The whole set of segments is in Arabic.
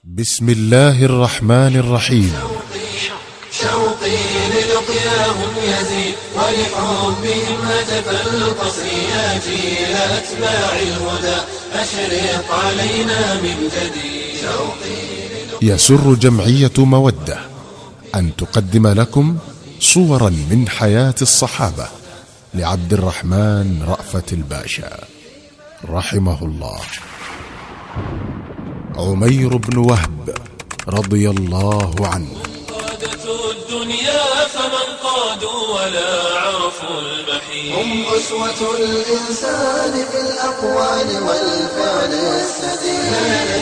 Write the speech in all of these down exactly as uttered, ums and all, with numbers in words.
بسم الله الرحمن الرحيم. شوقي للقياهم يزيد ولحبهم هتف القصر يا جيل أتباع الهدى أشرق علينا من جديد. يسر جمعية مودة أن تقدم لكم صورا من حياة الصحابة لعبد الرحمن رأفت الباشا رحمه الله. عمير بن وهب رضي الله عنه. قادت الدنيا فمن قادوا ولا عرفوا المحيط، هم أسوة الإنسان في الأقوال والفعل السديد.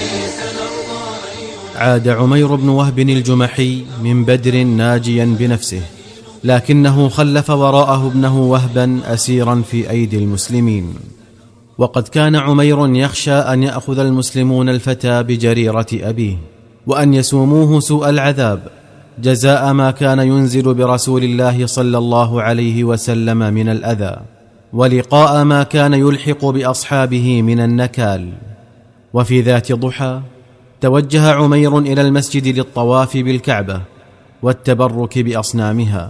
عاد عمير بن وهب الجمحي من بدر ناجيا بنفسه، لكنه خلف وراءه ابنه وهبا أسيرا في أيدي المسلمين. وقد كان عمير يخشى أن يأخذ المسلمون الفتى بجريرة أبيه، وأن يسوموه سوء العذاب جزاء ما كان ينزل برسول الله صلى الله عليه وسلم من الأذى، ولقاء ما كان يلحق بأصحابه من النكال. وفي ذات ضحى توجه عمير إلى المسجد للطواف بالكعبة والتبرك بأصنامها،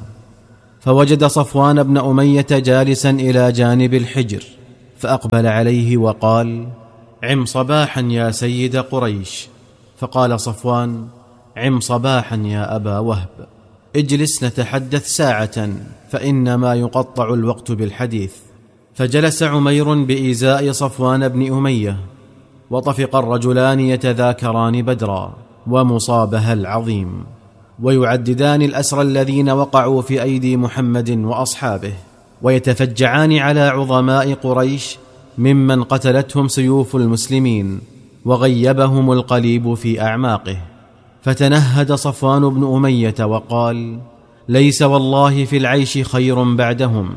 فوجد صفوان بن أمية جالسا إلى جانب الحجر، فأقبل عليه وقال: عم صباحا يا سيد قريش. فقال صفوان: عم صباحا يا أبا وهب، اجلس نتحدث ساعة فإنما يقطع الوقت بالحديث. فجلس عمير بإيزاء صفوان بن أمية، وطفق الرجلان يتذاكران بدرا ومصابها العظيم، ويعددان الأسرى الذين وقعوا في أيدي محمد وأصحابه، ويتفجعان على عظماء قريش ممن قتلتهم سيوف المسلمين وغيبهم القليب في أعماقه. فتنهد صفوان بن أمية وقال: ليس والله في العيش خير بعدهم.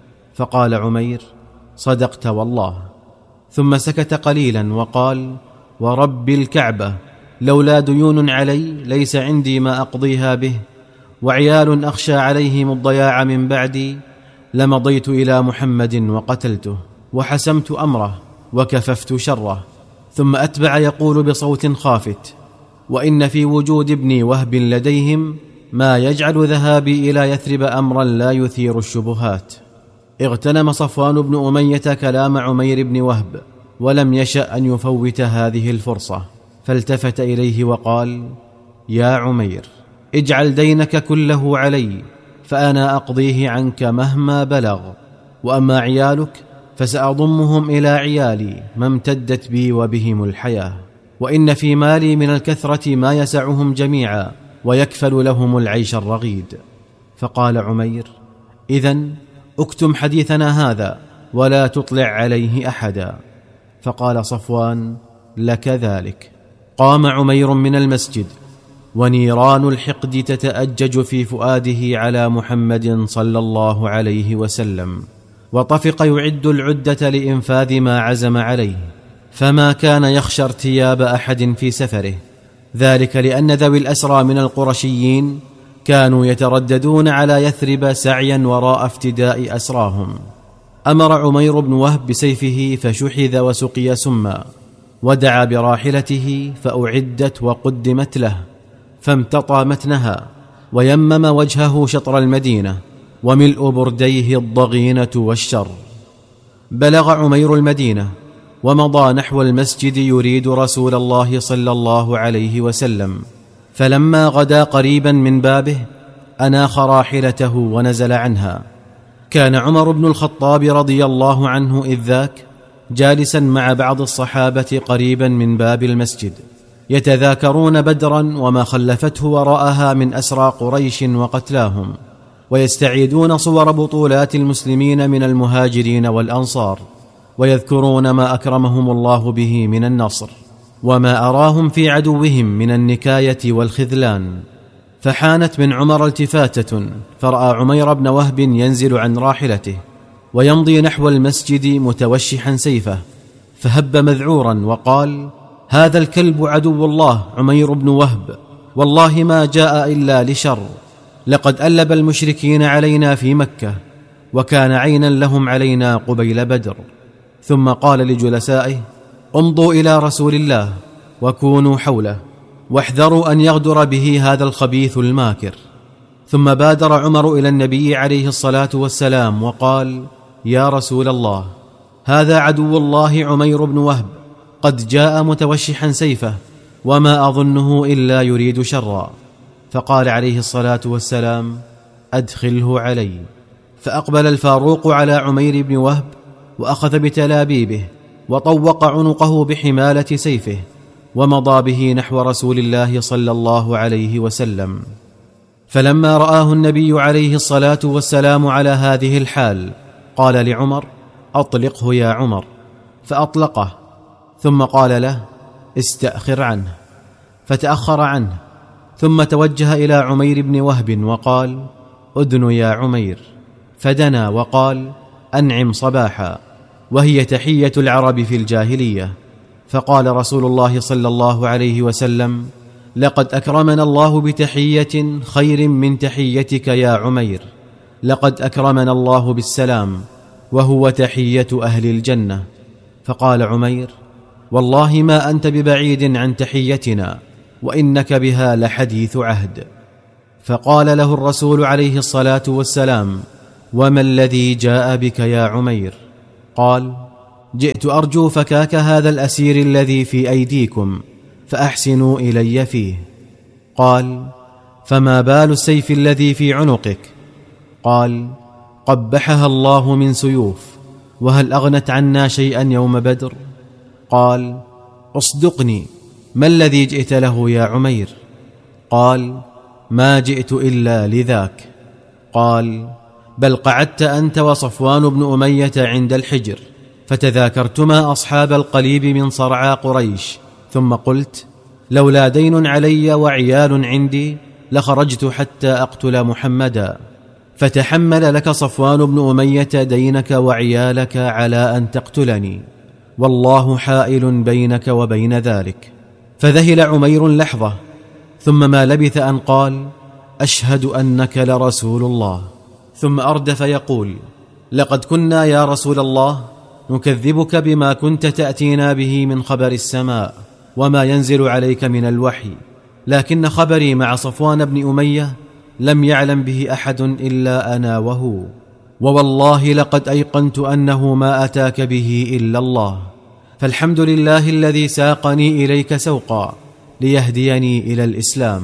فقال عمير: صدقت والله. ثم سكت قليلا وقال: ورب الكعبة لولا ديون علي ليس عندي ما أقضيها به، وعيال أخشى عليهم الضياع من بعدي، لمضيت إلى محمد وقتلته وحسمت أمره وكففت شره. ثم أتبع يقول بصوت خافت: وإن في وجود ابني وهب لديهم ما يجعل ذهابي إلى يثرب أمرا لا يثير الشبهات. اغتنم صفوان بن أمية كلام عمير بن وهب، ولم يشأ أن يفوت هذه الفرصة، فالتفت إليه وقال: يا عمير، اجعل دينك كله علي فأنا أقضيه عنك مهما بلغ، وأما عيالك فسأضمهم إلى عيالي ما امتدت بي وبهم الحياة، وإن في مالي من الكثرة ما يسعهم جميعا ويكفل لهم العيش الرغيد. فقال عمير: إذن اكتم حديثنا هذا ولا تطلع عليه أحدا. فقال صفوان: لك ذلك. قام عمير من المسجد ونيران الحقد تتأجج في فؤاده على محمد صلى الله عليه وسلم، وطفق يعد العدة لإنفاذ ما عزم عليه، فما كان يخشى ارتياب أحد في سفره، ذلك لأن ذوي الأسرى من القرشيين كانوا يترددون على يثرب سعيا وراء افتداء أسراهم. أمر عمير بن وهب بسيفه فشحذ وسقي سما، ودعا براحلته فأعدت وقدمت له، فامتطى متنها ويمم وجهه شطر المدينة وملء برديه الضغينة والشر. بلغ عمير المدينة ومضى نحو المسجد يريد رسول الله صلى الله عليه وسلم، فلما غدا قريبا من بابه أناخ راحلته ونزل عنها. كان عمر بن الخطاب رضي الله عنه إذ ذاك جالسا مع بعض الصحابة قريبا من باب المسجد، يتذاكرون بدرا وما خلفته وراءها من أسرى قريش وقتلاهم، ويستعيدون صور بطولات المسلمين من المهاجرين والأنصار، ويذكرون ما أكرمهم الله به من النصر، وما أراهم في عدوهم من النكاية والخذلان. فحانت من عمر التفاتة، فرأى عمير بن وهب ينزل عن راحلته ويمضي نحو المسجد متوشحا سيفه، فهب مذعورا وقال: هذا الكلب عدو الله عمير بن وهب، والله ما جاء إلا لشر، لقد ألب المشركين علينا في مكة، وكان عينا لهم علينا قبيل بدر. ثم قال لجلسائه: امضوا إلى رسول الله وكونوا حوله، واحذروا أن يغدر به هذا الخبيث الماكر. ثم بادر عمر إلى النبي عليه الصلاة والسلام وقال: يا رسول الله، هذا عدو الله عمير بن وهب قد جاء متوشحا سيفه، وما أظنه إلا يريد شرا. فقال عليه الصلاة والسلام: أدخله علي. فأقبل الفاروق على عمير بن وهب وأخذ بتلابيبه وطوق عنقه بحمالة سيفه، ومضى به نحو رسول الله صلى الله عليه وسلم. فلما رآه النبي عليه الصلاة والسلام على هذه الحال قال لعمر: أطلقه يا عمر. فأطلقه، ثم قال له: استأخر عنه. فتأخر عنه، ثم توجه إلى عمير بن وهب وقال: أدن يا عمير. فدنا وقال: أنعم صباحا، وهي تحية العرب في الجاهلية. فقال رسول الله صلى الله عليه وسلم: لقد أكرمنا الله بتحية خير من تحيتك يا عمير. لقد أكرمنا الله بالسلام، وهو تحية أهل الجنة. فقال عمير: والله ما أنت ببعيد عن تحيتنا، وإنك بها لحديث عهد. فقال له الرسول عليه الصلاة والسلام: وما الذي جاء بك يا عمير؟ قال: جئت أرجو فكاك هذا الأسير الذي في أيديكم، فأحسنوا إلي فيه. قال: فما بال السيف الذي في عنقك؟ قال: قبحها الله من سيوف، وهل أغنت عنا شيئا يوم بدر؟ قال: اصدقني، ما الذي جئت له يا عمير؟ قال: ما جئت إلا لذاك. قال: بل قعدت أنت وصفوان بن أمية عند الحجر، فتذاكرتما أصحاب القليب من صرعى قريش، ثم قلت: لولا دين علي وعيال عندي لخرجت حتى أقتل محمدا، فتحمل لك صفوان بن أمية دينك وعيالك على أن تقتلني، والله حائل بينك وبين ذلك. فذهل عمير لحظة، ثم ما لبث أن قال: أشهد أنك لرسول الله. ثم أردف يقول: لقد كنا يا رسول الله نكذبك بما كنت تأتينا به من خبر السماء وما ينزل عليك من الوحي، لكن خبري مع صفوان بن أمية لم يعلم به أحد إلا أنا وهو، ووالله لقد أيقنت أنه ما أتاك به إلا الله، فالحمد لله الذي ساقني إليك سوقا ليهديني إلى الإسلام.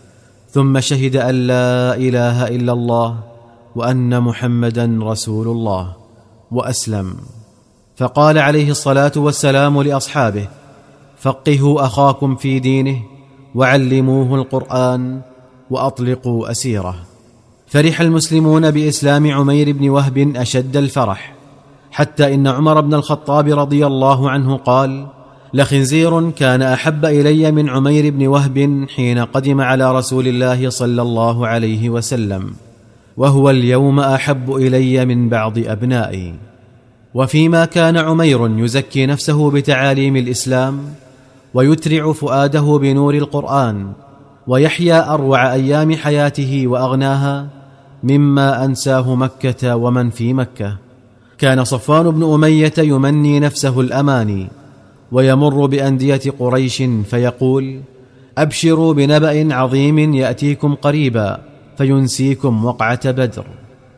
ثم شهد أن لا إله إلا الله وأن محمدا رسول الله، وأسلم. فقال عليه الصلاة والسلام لأصحابه: فقهوا أخاكم في دينه، وعلموه القرآن، وأطلقوا أسيره. فرح المسلمون بإسلام عمير بن وهب أشد الفرح، حتى إن عمر بن الخطاب رضي الله عنه قال: لخنزير كان أحب إلي من عمير بن وهب حين قدم على رسول الله صلى الله عليه وسلم، وهو اليوم أحب إلي من بعض أبنائي. وفيما كان عمير يزكي نفسه بتعاليم الإسلام، ويترع فؤاده بنور القرآن، ويحيا أروع أيام حياته وأغناها، مما أنساه مكة ومن في مكة، كان صفوان بن أمية يمني نفسه الأماني، ويمر بأندية قريش فيقول: أبشروا بنبأ عظيم يأتيكم قريبا فينسيكم وقعة بدر.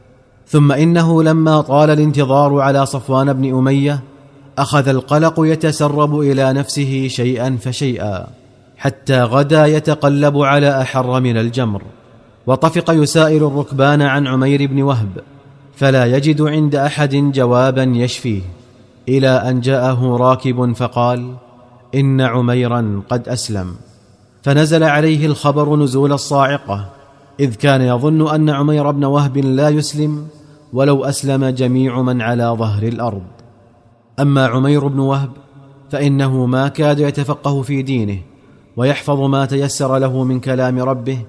ثم إنه لما طال الانتظار على صفوان بن أمية أخذ القلق يتسرب إلى نفسه شيئا فشيئا، حتى غدا يتقلب على أحر من الجمر، وطفق يسائل الركبان عن عمير بن وهب، فلا يجد عند أحد جوابا يشفيه، إلى أن جاءه راكب فقال: إن عميرا قد أسلم. فنزل عليه الخبر نزول الصاعقة، إذ كان يظن أن عمير بن وهب لا يسلم ولو أسلم جميع من على ظهر الأرض. أما عمير بن وهب فإنه ما كاد يتفقه في دينه ويحفظ ما تيسر له من كلام ربه،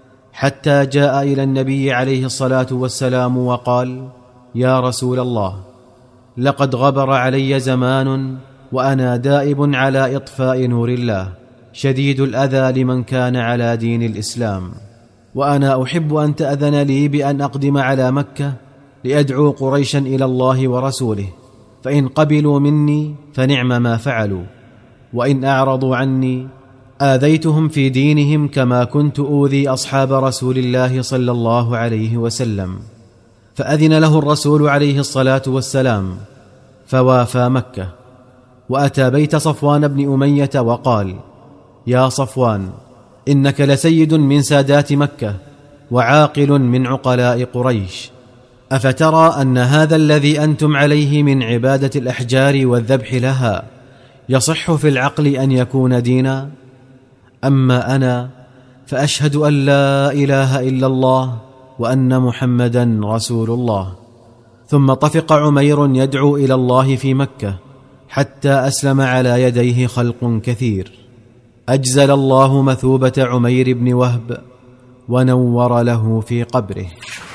حتى جاء إلى النبي عليه الصلاة والسلام وقال: يا رسول الله، لقد غبر علي زمان وأنا دائب على إطفاء نور الله، شديد الأذى لمن كان على دين الإسلام، وأنا أحب أن تأذن لي بأن أقدم على مكة لأدعو قريشا إلى الله ورسوله، فإن قبلوا مني فنعم ما فعلوا، وإن أعرضوا عني آذيتهم في دينهم كما كنت أوذي أصحاب رسول الله صلى الله عليه وسلم. فأذن له الرسول عليه الصلاة والسلام فوافى مكة، وأتى بيت صفوان بن أمية وقال: يا صفوان، إنك لسيد من سادات مكة وعاقل من عقلاء قريش، أفترى أن هذا الذي أنتم عليه من عبادة الأحجار والذبح لها يصح في العقل أن يكون دينا؟ أما أنا فأشهد أن لا إله إلا الله وأن محمدا رسول الله. ثم طفق عمير يدعو إلى الله في مكة حتى أسلم على يديه خلق كثير. أجزل الله مثوبة عمير بن وهب ونور له في قبره.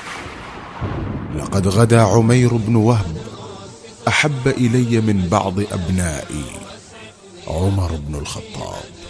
لقد غدا عمير بن وهب أحب إلي من بعض أبنائي عمر بن الخطاب.